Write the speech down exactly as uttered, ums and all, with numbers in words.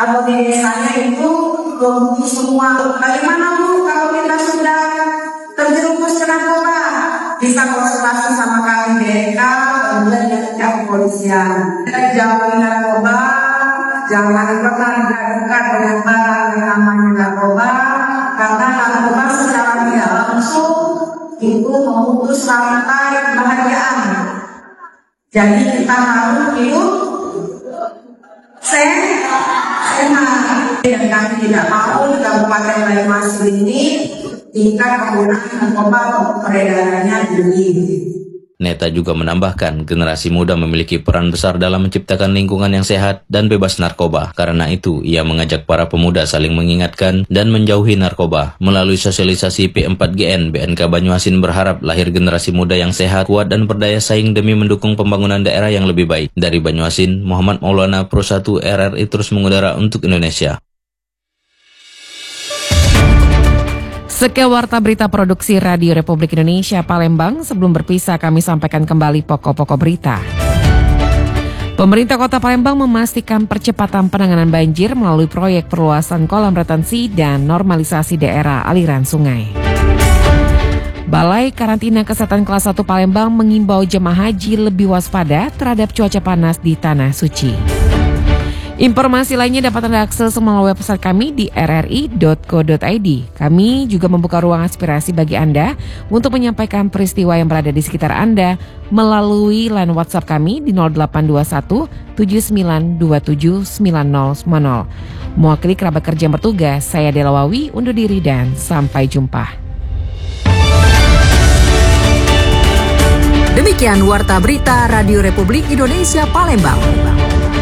atau di desanya itu untuk semua. Bagaimana Bu kalau kita sudah terjerumus ke narkoba? Bisa konsultasi sama kami B N K, kemudian dengan kepolisian. Jauhi narkoba, jangan pernah dekat dengan barang yang namanya narkoba, karena narkoba secara tidak langsung itu memutus rantai kebahagiaan. Jadi kita harus hidup sehat. Dan kami tidak mau di Kabupaten Banyumas ini tingkat penggunaan narkoba peredarannya tinggi. Neta juga menambahkan, generasi muda memiliki peran besar dalam menciptakan lingkungan yang sehat dan bebas narkoba. Karena itu, ia mengajak para pemuda saling mengingatkan dan menjauhi narkoba. Melalui sosialisasi P empat G N, B N K Banyuasin berharap lahir generasi muda yang sehat, kuat dan berdaya saing demi mendukung pembangunan daerah yang lebih baik. Dari Banyuasin, Muhammad Maulana, Pro satu R R I terus mengudara untuk Indonesia. Sekian Warta Berita Produksi Radio Republik Indonesia Palembang. Sebelum berpisah kami sampaikan kembali pokok-pokok berita. Pemerintah Kota Palembang memastikan percepatan penanganan banjir melalui proyek perluasan kolam retensi dan normalisasi daerah aliran sungai. Balai Karantina Kesehatan Kelas satu Palembang mengimbau jemaah haji lebih waspada terhadap cuaca panas di Tanah Suci. Informasi lainnya dapat Anda akses melalui website kami di r r i dot co dot i d. Kami juga membuka ruang aspirasi bagi Anda untuk menyampaikan peristiwa yang berada di sekitar Anda melalui line WhatsApp kami di nol delapan dua satu tujuh sembilan dua tujuh sembilan nol sembilan nol. Mewakili kerabat kerja yang bertugas, saya Dela Wawi undur diri dan sampai jumpa. Demikian Warta Berita Radio Republik Indonesia Palembang.